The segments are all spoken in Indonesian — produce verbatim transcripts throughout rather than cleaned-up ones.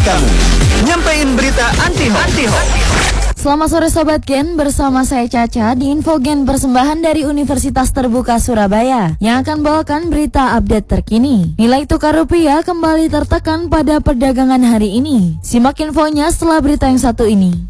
kamu. Nyampein berita anti-hoax. Anti-hoax. Selamat sore Sobat Gen, bersama saya Caca di Info Gen persembahan dari Universitas Terbuka Surabaya yang akan bawakan berita update terkini. Nilai tukar rupiah kembali tertekan pada perdagangan hari ini. Simak infonya setelah berita yang satu ini.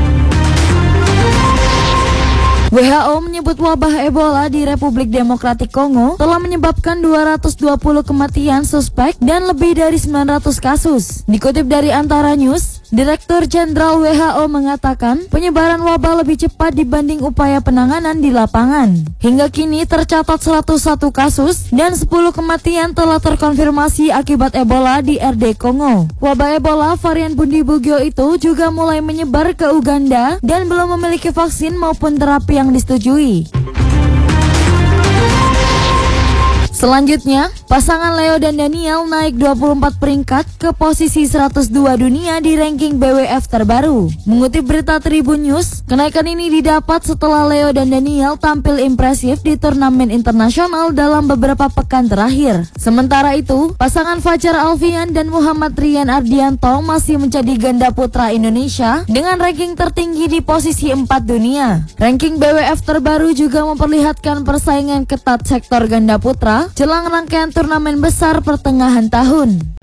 W H O menyebut wabah Ebola di Republik Demokratik Kongo telah menyebabkan dua ratus dua puluh kematian suspek dan lebih dari sembilan ratus kasus. Dikutip dari Antara News, Direktur Jenderal W H O mengatakan penyebaran wabah lebih cepat dibanding upaya penanganan di lapangan. Hingga kini tercatat seratus satu kasus dan sepuluh kematian telah terkonfirmasi akibat Ebola di R D Kongo. Wabah Ebola varian Bundibugyo itu juga mulai menyebar ke Uganda dan belum memiliki vaksin maupun terapi yang disetujui. Selanjutnya, pasangan Leo dan Daniel naik dua puluh empat peringkat ke posisi seratus dua dunia di ranking B W F terbaru. Mengutip berita Tribun News, kenaikan ini didapat setelah Leo dan Daniel tampil impresif di turnamen internasional dalam beberapa pekan terakhir. Sementara itu, pasangan Fajar Alfian dan Muhammad Rian Ardianto masih menjadi ganda putra Indonesia dengan ranking tertinggi di posisi empat dunia. Ranking B W F terbaru juga memperlihatkan persaingan ketat sektor ganda putra jelang rangkaian turnamen besar pertengahan tahun.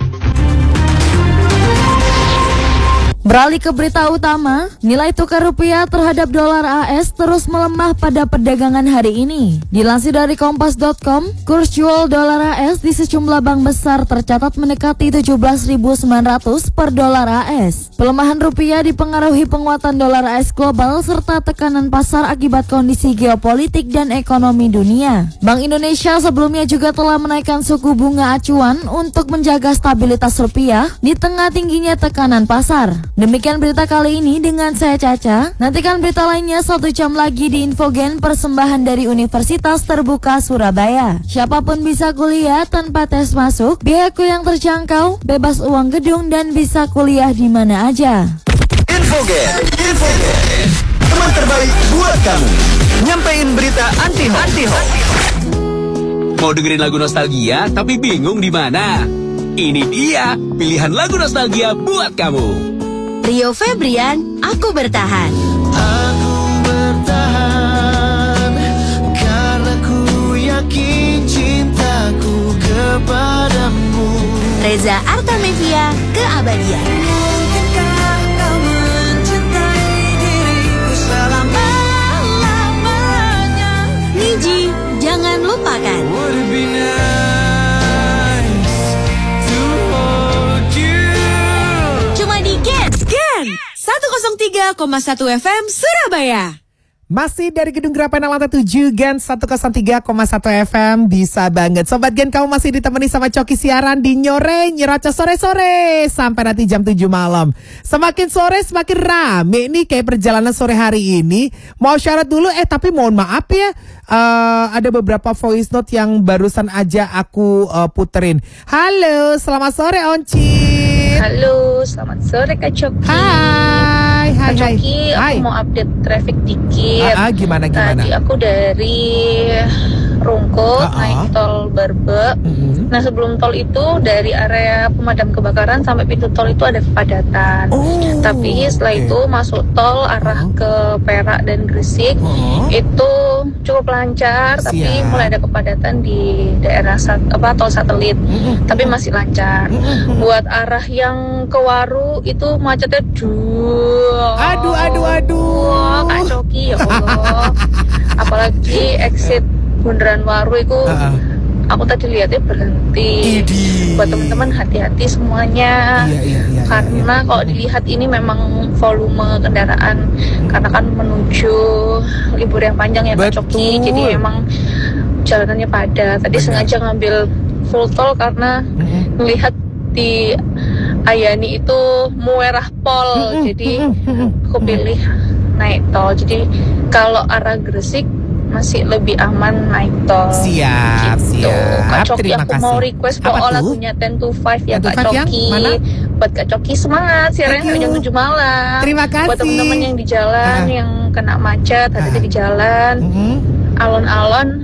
Beralih ke berita utama, nilai tukar rupiah terhadap dolar A S terus melemah pada perdagangan hari ini. Dilansir dari kompas dot com, kurs jual dolar A S di sejumlah bank besar tercatat mendekati tujuh belas ribu sembilan ratus per dolar A S. Pelemahan rupiah dipengaruhi penguatan dolar A S global serta tekanan pasar akibat kondisi geopolitik dan ekonomi dunia. Bank Indonesia sebelumnya juga telah menaikkan suku bunga acuan untuk menjaga stabilitas rupiah di tengah tingginya tekanan pasar. Demikian berita kali ini dengan saya Caca. Nantikan berita lainnya satu jam lagi di Infogen persembahan dari Universitas Terbuka Surabaya. Siapapun bisa kuliah tanpa tes masuk, biayaku yang terjangkau, bebas uang gedung dan bisa kuliah di mana aja. Infogen, Infogen, teman terbaik buat kamu. Nyampein berita anti-hoax. Anti-hoax. Mau dengerin lagu nostalgia tapi bingung di mana? Ini dia pilihan lagu nostalgia buat kamu. Rio Febrian, Aku Bertahan. Aku bertahan karena ku yakin cintaku kepadamu. Reza Artamevia, Keabadian. Mungkinkah kau mencintai diriku selama-lamanya? Niji, Jangan Lupakan. Would it be nice to hold you? Cuma di Gen Gen seratus tiga koma satu F M Surabaya. Masih dari Gedung Gerapen Lantai tujuh Gen seratus tiga koma satu F M. Bisa banget Sobat Gen, kamu masih ditemani sama Coki siaran di Nyore Nyerocos sore-sore sampai nanti jam tujuh malam. Semakin sore semakin rame nih kayak perjalanan sore hari ini. Mau syarat dulu eh tapi mohon maaf ya, uh, ada beberapa voice note yang barusan aja aku uh, puterin. Halo, selamat sore Onci. Halo, selamat sore Kak Coki. Hai, hai, Kak Coki, hai. aku mau update traffic dikit. Ah, ah, gimana gimana? Tadi aku dari Rungkut Ah, ah. naik tol Barbe. Mm-hmm. Nah sebelum tol itu dari area pemadam kebakaran sampai pintu tol itu ada kepadatan. Oh, Tapi setelah okay. itu masuk tol arah ke Perak dan Gresik Oh. itu cukup lancar. Tapi Siap. mulai ada kepadatan di daerah sat, apa tol satelit. Mm-hmm. Tapi masih lancar. Mm-hmm. Buat arah yang ke Waru itu macetnya duh. Aduh, aduh, aduh. Wah, Kak Coki ya Allah. Apalagi exit Bundaran Waru itu Uh-uh. aku tadi lihatnya berhenti. Idi. Buat teman-teman hati-hati semuanya. Iya, iya, iya, Karena iya. kalau dilihat ini memang volume kendaraan karena kan menuju libur yang panjang ya Kak Coki. Betul. Jadi memang jalanannya padat. Tadi Benar. sengaja ngambil full tol karena Mm-mm. melihat di Ayani itu Muerah Pol. Mm-mm. Jadi Mm-mm. aku pilih naik tol. Jadi kalau arah Gresik masih lebih aman naik tol. Siap, gitu. siap. Kak Coki, Terima aku kasih. mau request Apa pokok tuh? lagunya ten to five ya ten to Kak five yang Coki. mana? Buat Kak Coki semangat siarannya Thank sampai jam you. tujuh malam. Terima kasih. Buat teman-teman yang di jalan Ah. yang kena macet, hati-hati Ah. di jalan. Mm-mm. Alon-alon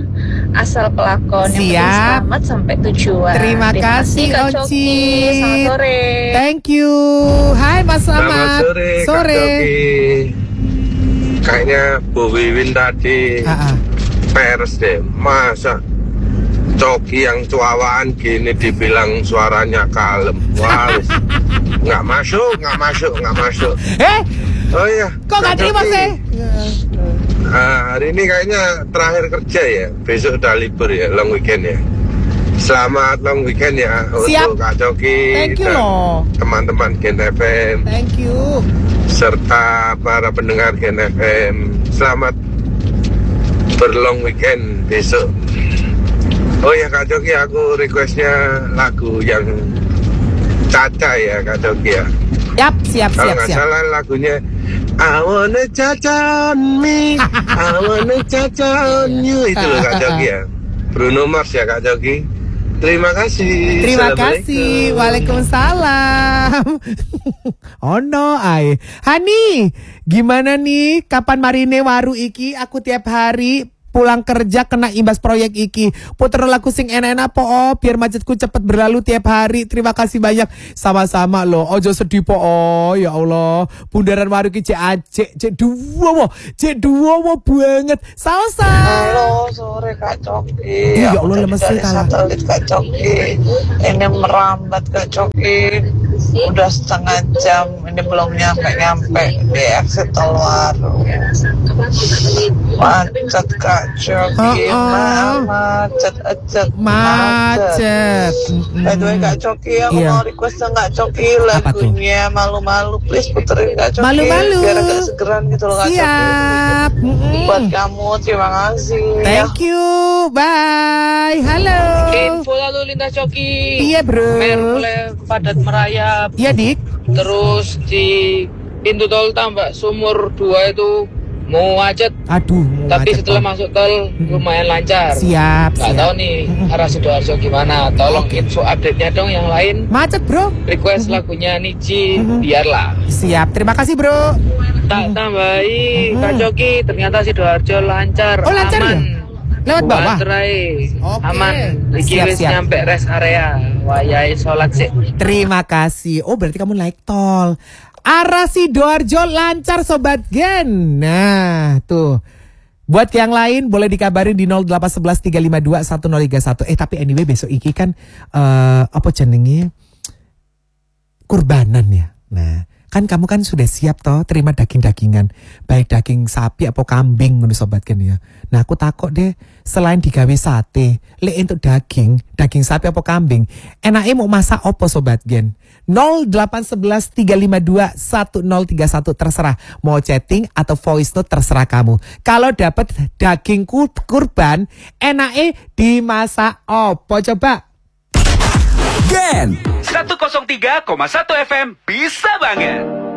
asal pelakon. Yang penting Siap. selamat sampai tujuan. Terima kasih, Kak Oci. Coki. Selamat sore. Thank you. Hai Mas Selamat Ahmad. sore, Kak Coki. Kayaknya Bu Wiwin tadi Ah, ah. pers deh. Masa Coki yang cuawaan gini dibilang suaranya kalem. Wah, wis. Nggak masuk, nggak masuk, nggak masuk. Eh, Oh iya. kok nggak Kak terima Coki. sih? Ah, hari ini kayaknya terakhir kerja ya. Besok udah libur ya, long weekend ya. Selamat long weekend ya Siap. untuk Kak Coki Thank you dan loh. teman-teman Gen F M Thank you. serta para pendengar Gen F M. Selamat berlong weekend besok. Oh ya Kak Coki, aku requestnya lagu yang Caca ya Kak Coki ya. Yap, siap, Kalau siap, nggak siap. salah lagunya I wanna Caca on me, I wanna Caca on you. Itu loh Kak Coki ya. Bruno Mars ya Kak Coki. Terima kasih. Terima Assalamualaikum. kasih. Waalaikumsalam. Oh no, ay. Hani, gimana nih? Kapan marine waru iki? Aku tiap hari pulang kerja kena imbas proyek iki. Puter lagu sing enak-enak po, oh, biar macetku cepet berlalu tiap hari. Terima kasih banyak. Sama-sama loh. Ojo sedih po, oh ya Allah. Bundaran waru iki cek acek, cek dua wo, cek dua wo banget. Salsa. Halo, sore Kak Coki. Iya, ya Aku Allah, tadi lemes dari sih, kalah. satelit Kak Coki. Ini merambat Kak Coki. Udah setengah jam, ini belum nyampe-nyampe di exit tol Waru. Macet Kak Coki, Oh, oh. Ma- macet, macet, Macet. Mm-mm. By the way Kak Coki, aku Iya. mau request Kak Coki Apa tuh? lagunya Malu-Malu. Please puterin Kak Coki. Malu-Malu. Biar agak segeran gitu loh Kak Coki. Siap. Mm-mm. Buat kamu, terima kasih. Thank you. Bye. Halo. Info lalu lintas Coki. Iya, bro. Mer mulai padat merayap. Iya, Dik. Terus di pintu tol Tambak Sumur dua itu mau macet. Aduh, mau Tapi macet, setelah Tom. masuk tol lumayan lancar. Siap, Nggak siap. tahu nih arah Sidoarjo gimana. Tolong info update-nya dong yang lain. Macet, bro. Request lagunya Niji biarlah. Siap. Terima kasih, bro. Tak tambahi Kak Coki, ternyata Sidoarjo lancar. Oh, lancar aman. ya? Lewat bawah? Baterai Oke. aman. Iki Siap, wis siap. nyampe rest area. Wayai sholat sih. Terima kasih. Oh, berarti kamu naik tol. Arah Sidoarjo lancar, Sobat Gen. Nah, tuh. Buat yang lain boleh dikabarin di nol delapan satu satu tiga lima dua satu nol tiga satu. Eh, tapi anyway besok iki kan eh apa jenenge? Kurbanan ya. Nah, kan kamu kan sudah siap toh terima daging-dagingan, baik daging sapi atau kambing ngono Sobat Gen ya. Nah, aku takut deh selain digawe sate, lek untuk daging, daging sapi atau kambing, enaknya mau masak opo Sobat Gen? nol delapan satu satu tiga lima dua satu nol tiga satu terserah, mau chatting atau voice note terserah kamu. Kalau dapat daging kur- kurban, enaknya dimasak opo coba? Gen seratus tiga koma satu F M bisa banget.